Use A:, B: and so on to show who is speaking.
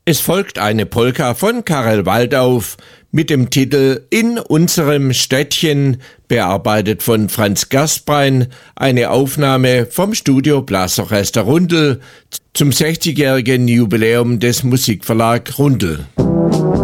A: Es folgt eine Polka von Karel Waldauf mit dem Titel In unserem Städtchen, bearbeitet von Franz Gerstbein, eine Aufnahme vom Studio Blasorchester Rundel zum 60-jährigen Jubiläum des Musikverlag Rundel.